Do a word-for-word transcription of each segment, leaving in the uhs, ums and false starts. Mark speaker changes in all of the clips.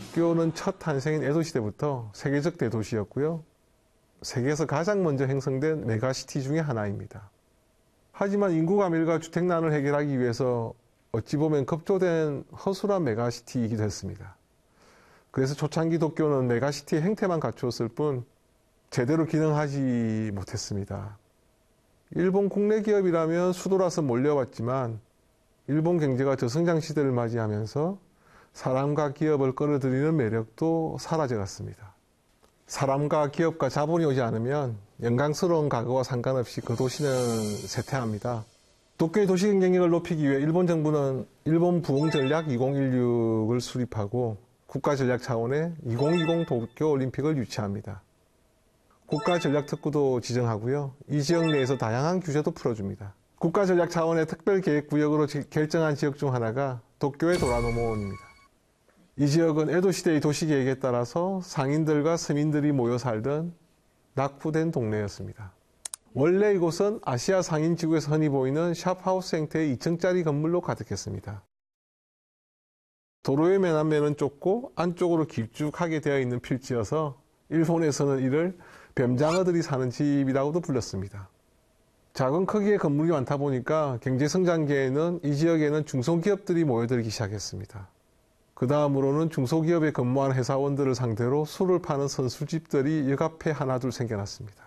Speaker 1: 도쿄는 첫 탄생인 에도 시대부터 세계적 대도시였고요. 세계에서 가장 먼저 형성된 메가시티 중의 하나입니다. 하지만 인구 감밀과 주택난을 해결하기 위해서 어찌 보면 급조된 허술한 메가시티이기도 했습니다. 그래서 초창기 도쿄는 메가시티의 형태만 갖추었을 뿐 제대로 기능하지 못했습니다. 일본 국내 기업이라면 수도라서 몰려왔지만 일본 경제가 저성장 시대를 맞이하면서 사람과 기업을 끌어들이는 매력도 사라져갔습니다. 사람과 기업과 자본이 오지 않으면 영광스러운 과거와 상관없이 그 도시는 쇠퇴합니다. 도쿄의 도시 경쟁력을 높이기 위해 일본 정부는 일본 부흥 전략 이천십육을 수립하고 국가 전략 차원의 이천이십 도쿄 올림픽을 유치합니다. 국가 전략 특구도 지정하고요. 이 지역 내에서 다양한 규제도 풀어줍니다. 국가 전략 차원의 특별 계획 구역으로 결정한 지역 중 하나가 도쿄의 도라노몬입니다. 이 지역은 에도 시대의 도시 계획에 따라서 상인들과 서민들이 모여 살던 낙후된 동네였습니다. 원래 이곳은 아시아 상인 지구에서 흔히 보이는 샵하우스 형태의 이 층짜리 건물로 가득했습니다. 도로의 맨 앞면은 좁고 안쪽으로 길쭉하게 되어 있는 필지여서 일본에서는 이를 뱀장어들이 사는 집이라고도 불렀습니다. 작은 크기의 건물이 많다 보니까 경제성장기에는 이 지역에는 중소기업들이 모여들기 시작했습니다. 그 다음으로는 중소기업에 근무하는 회사원들을 상대로 술을 파는 선술집들이 역 앞에 하나둘 생겨났습니다.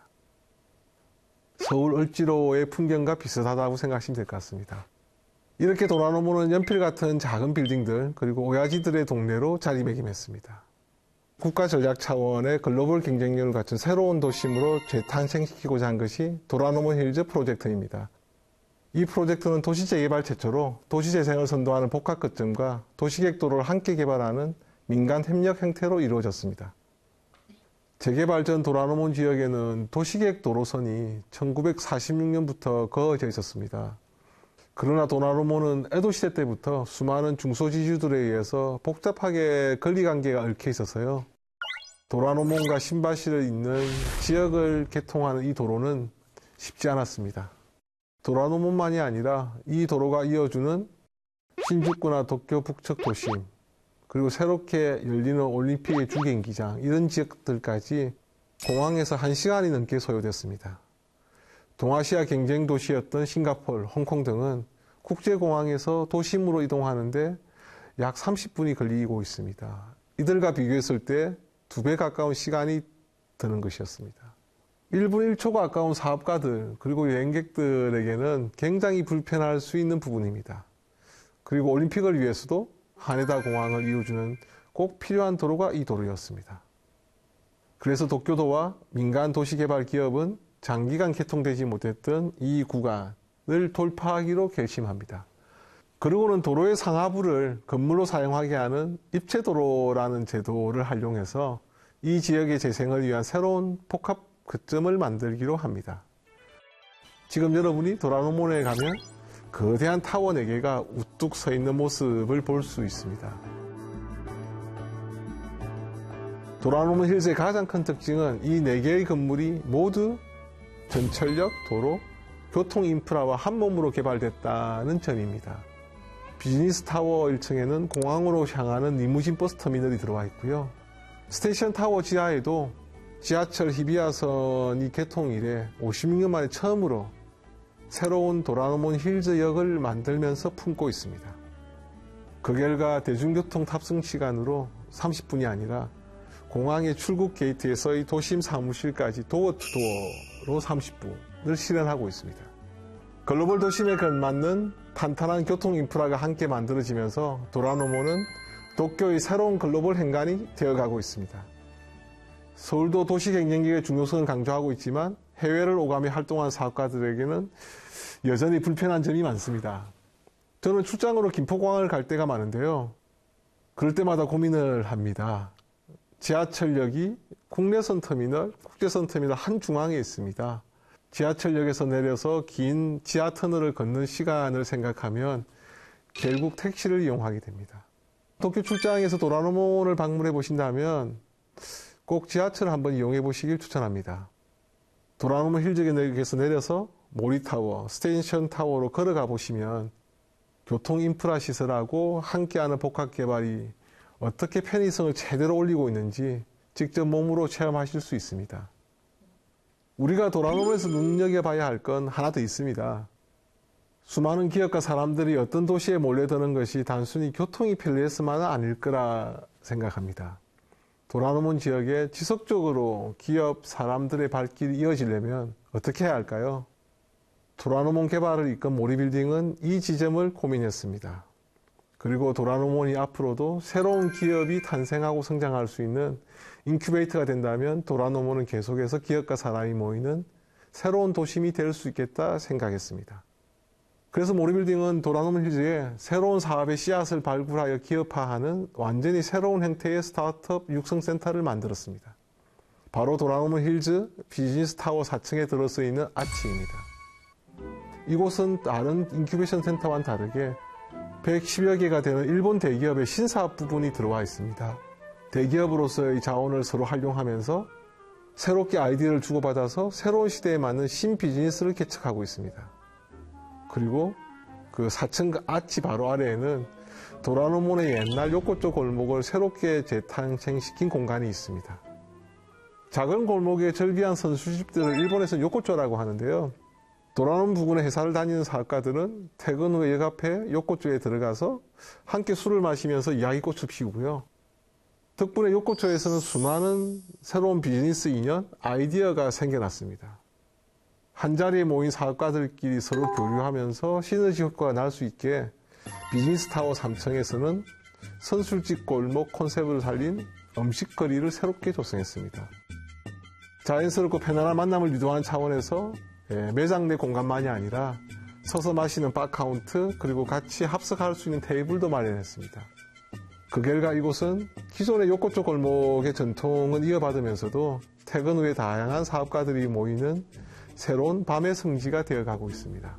Speaker 1: 서울 을지로의 풍경과 비슷하다고 생각하시면 될 것 같습니다. 이렇게 도라노몬은 연필 같은 작은 빌딩들 그리고 오야지들의 동네로 자리매김했습니다. 국가 전략 차원의 글로벌 경쟁력을 갖춘 새로운 도심으로 재탄생시키고자 한 것이 도라노몬 힐즈 프로젝트입니다. 이 프로젝트는 도시 재개발 최초로 도시재생을 선도하는 복합 거점과 도시계획도로를 함께 개발하는 민간 협력 형태로 이루어졌습니다. 재개발 전 도라노몬 지역에는 도시계획 도로선이 천구백사십육 년부터 그어져 있었습니다. 그러나 도라노몬은 에도 시대 때부터 수많은 중소지주들에 의해서 복잡하게 권리관계가 얽혀 있어서요. 도라노몬과 신바시를 잇는 지역을 개통하는 이 도로는 쉽지 않았습니다. 도라노몬만이 아니라 이 도로가 이어주는 신주쿠나 도쿄 북측 도심, 그리고 새롭게 열리는 올림픽의 주경기장 이런 지역들까지 공항에서 한 시간이 넘게 소요됐습니다. 동아시아 경쟁 도시였던 싱가포르, 홍콩 등은 국제공항에서 도심으로 이동하는데 약 삼십 분이 걸리고 있습니다. 이들과 비교했을 때 두 배 가까운 시간이 드는 것이었습니다. 일 분 일 초가 아까운 사업가들 그리고 여행객들에게는 굉장히 불편할 수 있는 부분입니다. 그리고 올림픽을 위해서도 하네다 공항을 이어주는 꼭 필요한 도로가 이 도로였습니다. 그래서 도쿄도와 민간 도시개발 기업은 장기간 개통되지 못했던 이 구간을 돌파하기로 결심합니다. 그리고는 도로의 상하부를 건물로 사용하게 하는 입체도로라는 제도를 활용해서 이 지역의 재생을 위한 새로운 복합 거점을 만들기로 합니다. 지금 여러분이 도라노몬에 가면 거대한 타워 네 개가 우뚝 서 있는 모습을 볼 수 있습니다. 도라노몬 힐즈의 가장 큰 특징은 이 네 개의 건물이 모두 전철역, 도로, 교통 인프라와 한 몸으로 개발됐다는 점입니다. 비즈니스 타워 일 층에는 공항으로 향하는 리무진 버스 터미널이 들어와 있고요. 스테이션 타워 지하에도 지하철 히비야선이 개통 이래 오십육 년 만에 처음으로 새로운 도라노몬 힐즈역을 만들면서 품고 있습니다. 그 결과 대중교통 탑승 시간으로 삼십 분이 아니라 공항의 출국 게이트에서의 도심 사무실까지 도어 투 도어로 삼십 분을 실현하고 있습니다. 글로벌 도심에 걸맞는 탄탄한 교통 인프라가 함께 만들어지면서 도라노몬은 도쿄의 새로운 글로벌 행간이 되어가고 있습니다. 서울도 도시 경쟁력의 중요성을 강조하고 있지만 해외를 오가며 활동한 사업가들에게는 여전히 불편한 점이 많습니다. 저는 출장으로 김포공항을 갈 때가 많은데요. 그럴 때마다 고민을 합니다. 지하철역이 국내선 터미널, 국제선 터미널 한중앙에 있습니다. 지하철역에서 내려서 긴 지하터널을 걷는 시간을 생각하면 결국 택시를 이용하게 됩니다. 도쿄 출장에서 도라노몬을 방문해 보신다면 꼭 지하철을 한번 이용해 보시길 추천합니다. 도라노몬 힐즈역에서 내려서 모리타워, 스테이션 타워로 걸어가 보시면 교통 인프라 시설하고 함께하는 복합 개발이 어떻게 편의성을 제대로 올리고 있는지 직접 몸으로 체험하실 수 있습니다. 우리가 도라노몬에서 눈여겨봐야 할 건 하나 더 있습니다. 수많은 기업과 사람들이 어떤 도시에 몰려드는 것이 단순히 교통이 편리해서만은 아닐 거라 생각합니다. 도라노몬 지역에 지속적으로 기업, 사람들의 발길이 이어지려면 어떻게 해야 할까요? 도라노몬 개발을 이끈 모리빌딩은 이 지점을 고민했습니다. 그리고 도라노몬이 앞으로도 새로운 기업이 탄생하고 성장할 수 있는 인큐베이터가 된다면 도라노몬은 계속해서 기업과 사람이 모이는 새로운 도심이 될 수 있겠다 생각했습니다. 그래서 모리빌딩은 도라노몬 힐즈에 새로운 사업의 씨앗을 발굴하여 기업화하는 완전히 새로운 형태의 스타트업 육성센터를 만들었습니다. 바로 도라노몬 힐즈 비즈니스 타워 사 층에 들어서 있는 아치입니다. 이곳은 다른 인큐베이션 센터와는 다르게 백십여 개가 되는 일본 대기업의 신사업 부분이 들어와 있습니다. 대기업으로서의 자원을 서로 활용하면서 새롭게 아이디어를 주고받아서 새로운 시대에 맞는 신비즈니스를 개척하고 있습니다. 그리고 그 사 층 아치 바로 아래에는 도라노몬의 옛날 요코초 골목을 새롭게 재탄생시킨 공간이 있습니다. 작은 골목의 절비한 선수집들을 일본에서는 요코초라고 하는데요. 도라노몬 부근의 회사를 다니는 사업가들은 퇴근 후에 역 앞에 요코초에 들어가서 함께 술을 마시면서 이야기꽃을 피우고요. 덕분에 요코초에서는 수많은 새로운 비즈니스 인연, 아이디어가 생겨났습니다. 한자리에 모인 사업가들끼리 서로 교류하면서 시너지 효과가 날 수 있게 비즈니스 타워 삼 층에서는 선술집 골목 콘셉트를 살린 음식거리를 새롭게 조성했습니다. 자연스럽고 편안한 만남을 유도하는 차원에서 매장 내 공간만이 아니라 서서 마시는 바 카운트 그리고 같이 합석할 수 있는 테이블도 마련했습니다. 그 결과 이곳은 기존의 요코초 골목의 전통은 이어받으면서도 퇴근 후에 다양한 사업가들이 모이는 새로운 밤의 성지가 되어가고 있습니다.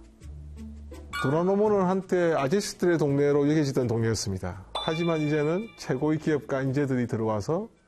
Speaker 1: 도라노몬은 한때 아저씨들의 동네로 여겨지던 동네였습니다. 하지만 이제는 최고의 기업가 인재들이 들어와서